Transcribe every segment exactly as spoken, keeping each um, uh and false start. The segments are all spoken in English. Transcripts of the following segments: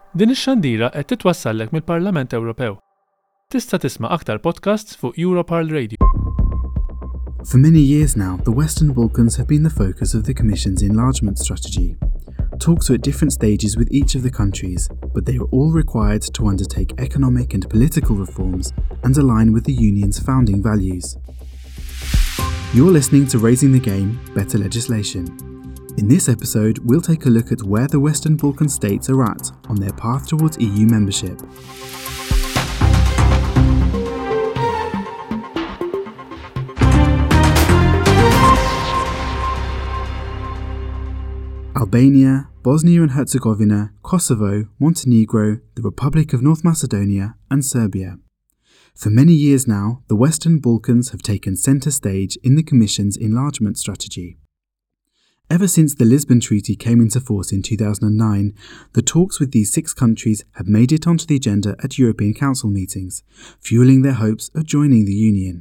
Din ix-xandira qed titwassallek mill-Parlament Ewropew. Tista' tisma' aktar podcasts fuq Europarl Radio. For many years now, the Western Balkans have been the focus of the Commission's enlargement strategy. Talks are at different stages with each of the countries, but they are all required to undertake economic and political reforms and align with the Union's founding values. You're listening to Raising the Game, Better Legislation. In this episode, we'll take a look at where the Western Balkan states are at on their path towards E U membership. Albania, Bosnia and Herzegovina, Kosovo, Montenegro, the Republic of North Macedonia, and Serbia. For many years now, the Western Balkans have taken centre stage in the Commission's enlargement strategy. Ever since the Lisbon Treaty came into force in two thousand nine, the talks with these six countries have made it onto the agenda at European Council meetings, fuelling their hopes of joining the Union.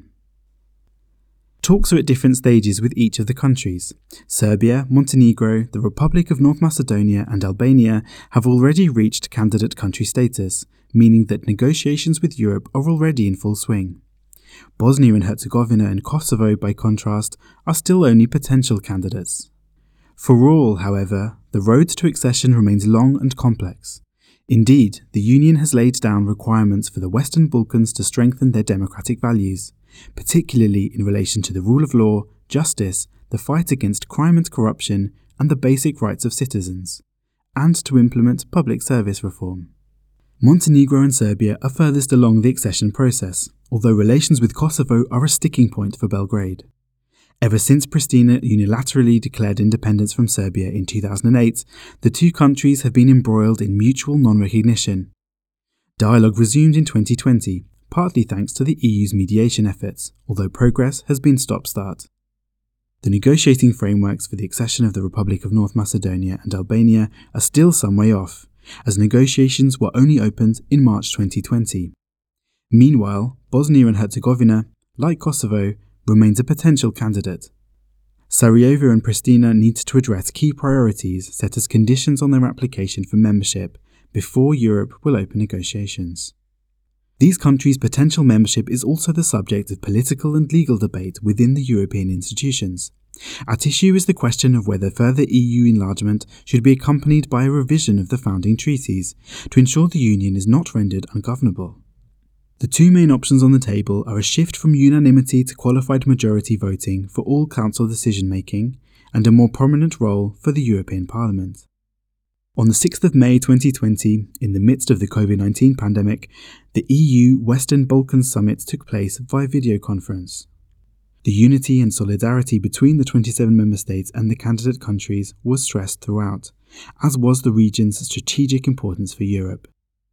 Talks are at different stages with each of the countries. Serbia, Montenegro, the Republic of North Macedonia and Albania have already reached candidate country status, meaning that negotiations with Europe are already in full swing. Bosnia and Herzegovina and Kosovo, by contrast, are still only potential candidates. For all, however, the road to accession remains long and complex. Indeed, the Union has laid down requirements for the Western Balkans to strengthen their democratic values, particularly in relation to the rule of law, justice, the fight against crime and corruption, and the basic rights of citizens, and to implement public service reform. Montenegro and Serbia are furthest along the accession process, although relations with Kosovo are a sticking point for Belgrade. Ever since Pristina unilaterally declared independence from Serbia in two thousand eight, the two countries have been embroiled in mutual non-recognition. Dialogue resumed in twenty twenty, partly thanks to the E U's mediation efforts, although progress has been stop-start. The negotiating frameworks for the accession of the Republic of North Macedonia and Albania are still some way off, as negotiations were only opened in March twenty twenty. Meanwhile, Bosnia and Herzegovina, like Kosovo, remains a potential candidate. Sarajevo and Pristina need to address key priorities set as conditions on their application for membership before Europe will open negotiations. These countries' potential membership is also the subject of political and legal debate within the European institutions. At issue is the question of whether further E U enlargement should be accompanied by a revision of the founding treaties to ensure the Union is not rendered ungovernable. The two main options on the table are a shift from unanimity to qualified majority voting for all Council decision-making and a more prominent role for the European Parliament. On the sixth of May twenty twenty, in the midst of the COVID nineteen pandemic, the E U Western Balkans Summit took place via video conference. The unity and solidarity between the twenty-seven member states and the candidate countries was stressed throughout, as was the region's strategic importance for Europe.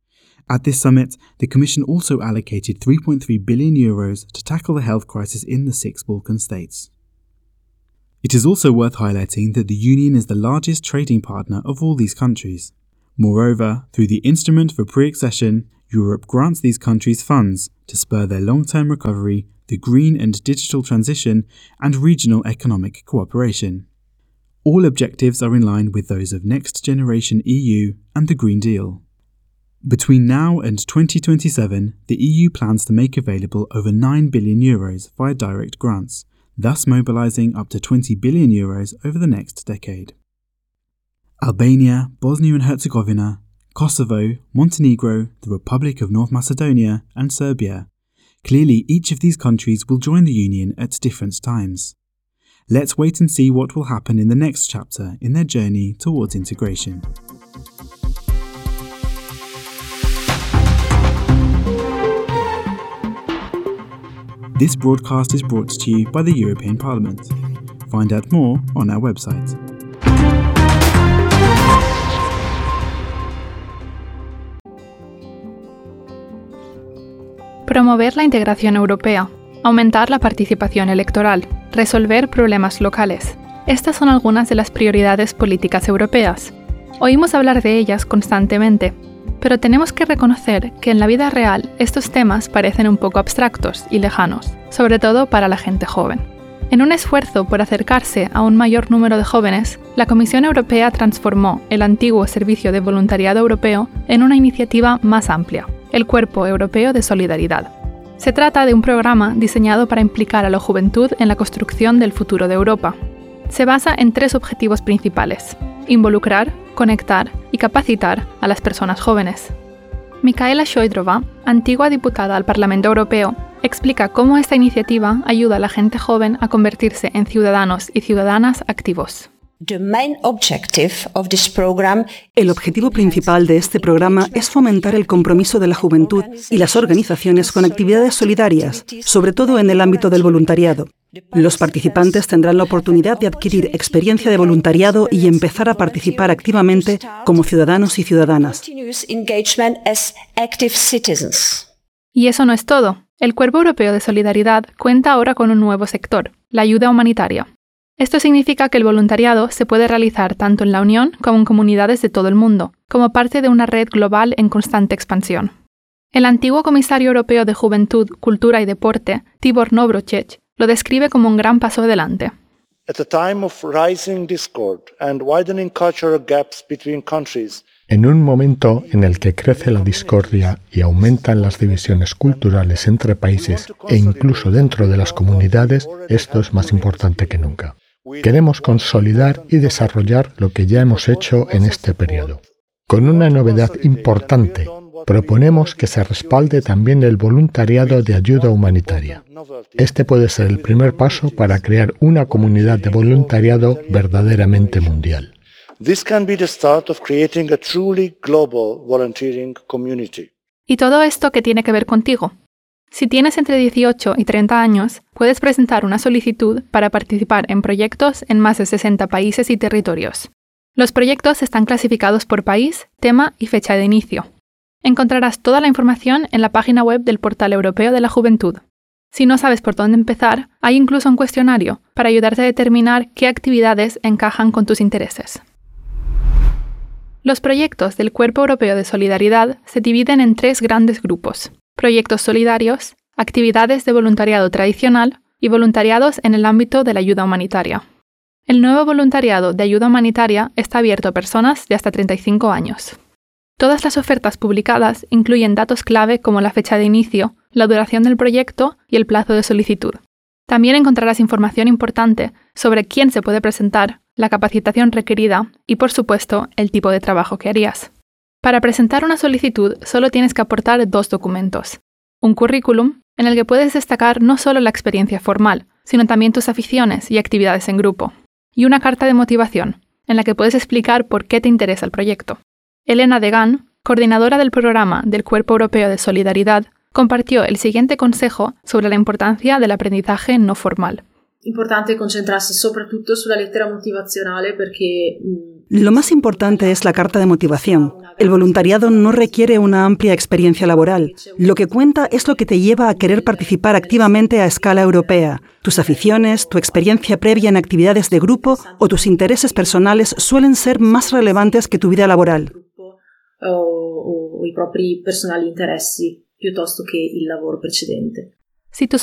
At this summit, the Commission also allocated three point three billion euros to tackle the health crisis in the six Balkan states. It is also worth highlighting that the Union is the largest trading partner of all these countries. Moreover, through the Instrument for Pre-Accession, Europe grants these countries funds to spur their long-term recovery, the green and digital transition, and regional economic cooperation. All objectives are in line with those of Next Generation E U and the Green Deal. Between now and twenty twenty-seven, the E U plans to make available over nine billion euros via direct grants, thus mobilising up to twenty billion euros over the next decade. Albania, Bosnia and Herzegovina, Kosovo, Montenegro, the Republic of North Macedonia, and Serbia. Clearly, each of these countries will join the Union at different times. Let's wait and see what will happen in the next chapter in their journey towards integration. This broadcast is brought to you by the European Parliament. Find out more on our website. Promover la integración europea, aumentar la participación electoral, resolver problemas locales. Estas son algunas de las prioridades políticas europeas. Oímos hablar de ellas constantemente, pero tenemos que reconocer que en la vida real estos temas parecen un poco abstractos y lejanos, sobre todo para la gente joven. En un esfuerzo por acercarse a un mayor número de jóvenes, la Comisión Europea transformó el antiguo Servicio de Voluntariado Europeo en una iniciativa más amplia, el Cuerpo Europeo de Solidaridad. Se trata de un programa diseñado para implicar a la juventud en la construcción del futuro de Europa. Se basa en tres objetivos principales: involucrar, conectar y capacitar a las personas jóvenes. Michaela Šojdrová, antigua diputada al Parlamento Europeo, explica cómo esta iniciativa ayuda a la gente joven a convertirse en ciudadanos y ciudadanas activos. El objetivo principal de este programa es fomentar el compromiso de la juventud y las organizaciones con actividades solidarias, sobre todo en el ámbito del voluntariado. Los participantes tendrán la oportunidad de adquirir experiencia de voluntariado y empezar a participar activamente como ciudadanos y ciudadanas. Y eso no es todo. El Cuerpo Europeo de Solidaridad cuenta ahora con un nuevo sector, la ayuda humanitaria. Esto significa que el voluntariado se puede realizar tanto en la Unión como en comunidades de todo el mundo, como parte de una red global en constante expansión. El antiguo comisario europeo de Juventud, Cultura y Deporte, Tibor Navracsics, lo describe como un gran paso adelante. En un momento en el que crece la discordia y aumentan las divisiones culturales entre países e incluso dentro de las comunidades, esto es más importante que nunca. Queremos consolidar y desarrollar lo que ya hemos hecho en este periodo. Con una novedad importante, proponemos que se respalde también el voluntariado de ayuda humanitaria. Este puede ser el primer paso para crear una comunidad de voluntariado verdaderamente mundial. This can be the start of creating a truly global volunteering community. ¿Y todo esto qué tiene que ver contigo? Si tienes entre dieciocho y treinta años, puedes presentar una solicitud para participar en proyectos en más de sesenta países y territorios. Los proyectos están clasificados por país, tema y fecha de inicio. Encontrarás toda la información en la página web del Portal Europeo de la Juventud. Si no sabes por dónde empezar, hay incluso un cuestionario para ayudarte a determinar qué actividades encajan con tus intereses. Los proyectos del Cuerpo Europeo de Solidaridad se dividen en tres grandes grupos: proyectos solidarios, actividades de voluntariado tradicional y voluntariados en el ámbito de la ayuda humanitaria. El nuevo voluntariado de ayuda humanitaria está abierto a personas de hasta treinta y cinco años. Todas las ofertas publicadas incluyen datos clave como la fecha de inicio, la duración del proyecto y el plazo de solicitud. También encontrarás información importante sobre quién se puede presentar, la capacitación requerida y, por supuesto, el tipo de trabajo que harías. Para presentar una solicitud solo tienes que aportar dos documentos: un currículum, en el que puedes destacar no solo la experiencia formal, sino también tus aficiones y actividades en grupo, y una carta de motivación, en la que puedes explicar por qué te interesa el proyecto. Elena Degan, coordinadora del programa del Cuerpo Europeo de Solidaridad, compartió el siguiente consejo sobre la importancia del aprendizaje no formal. Importante concentrarse soprattutto sulla lettera motivazionale perché Lo más importante es la carta de motivación. El voluntariado no requiere una amplia experiencia laboral. Lo que cuenta es lo que te lleva a querer participar activamente a escala europea. Tus aficiones, tu experiencia previa en actividades de grupo o tus intereses personales suelen ser más relevantes que tu vida laboral. o, o i propri personali interessi piuttosto che il lavoro precedente. Si tus